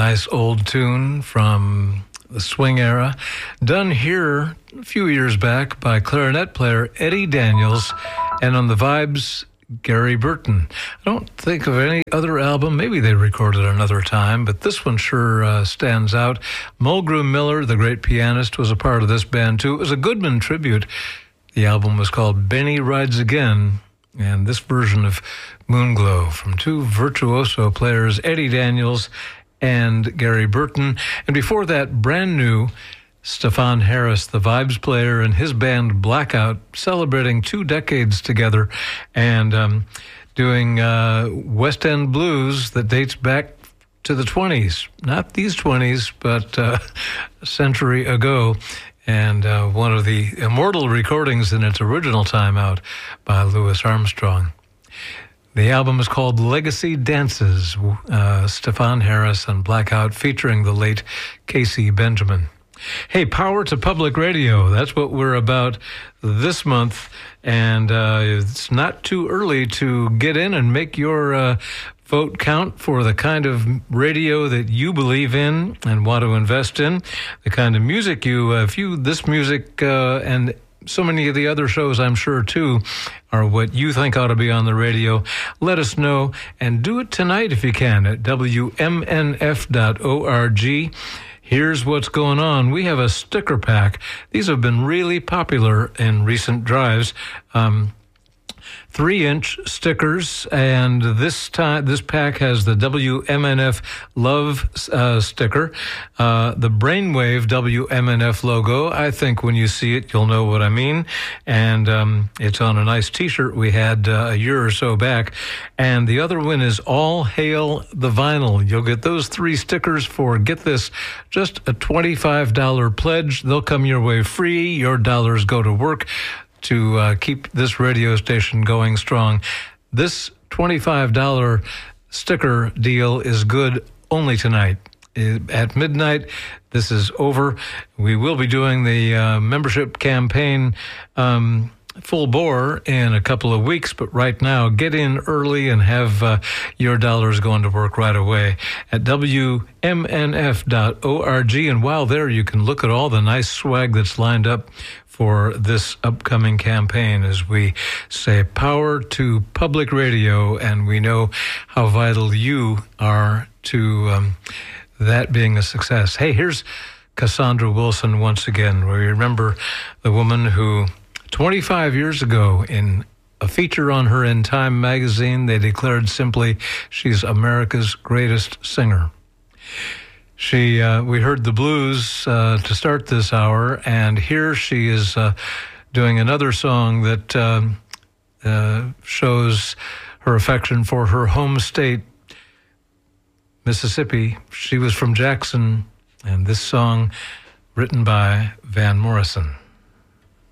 nice old tune from the swing era, done here a few years back by clarinet player Eddie Daniels, and on the vibes, Gary Burton. I don't think of any other album. Maybe they recorded another time, but this one sure stands out. Mulgrew Miller, the great pianist, was a part of this band too. It was a Goodman tribute. The album was called Benny Rides Again, and this version of Moonglow from two virtuoso players, Eddie Daniels and Gary Burton. And before that, brand new Stefan Harris, the vibes player, and his band Blackout, celebrating 2 decades together and doing West End blues that dates back to the 20s. Not these 20s, but a century ago. And one of the immortal recordings in its original time out by Louis Armstrong. The album is called Legacy Dances, Stefan Harris and Blackout, featuring the late Casey Benjamin. Hey, power to public radio. That's what we're about this month. And it's not too early to get in and make your vote count for the kind of radio that you believe in and want to invest in, the kind of music this music and so many of the other shows, I'm sure, too, are what you think ought to be on the radio. Let us know, and do it tonight if you can at WMNF.org. Here's what's going on. We have a sticker pack. These have been really popular in recent drives. 3-inch stickers, and this pack has the WMNF Love sticker, the Brainwave WMNF logo. I think when you see it, you'll know what I mean. And it's on a nice T-shirt we had a year or so back. And the other one is All Hail the Vinyl. You'll get those 3 stickers for, get this, just a $25 pledge. They'll come your way free. Your dollars go to work to keep this radio station going strong. This $25 sticker deal is good only tonight. At midnight, this is over. We will be doing the membership campaign full bore in a couple of weeks, but right now, get in early and have your dollars going to work right away at WMNF.org. And while there, you can look at all the nice swag that's lined up for this upcoming campaign as we say power to public radio, and we know how vital you are to that being a success. Hey, here's Cassandra Wilson once again. We remember the woman who 25 years ago, in a feature on her in Time magazine, they declared simply, she's America's greatest singer. We heard the blues to start this hour, and here she is doing another song that shows her affection for her home state, Mississippi. She was from Jackson, and this song written by Van Morrison.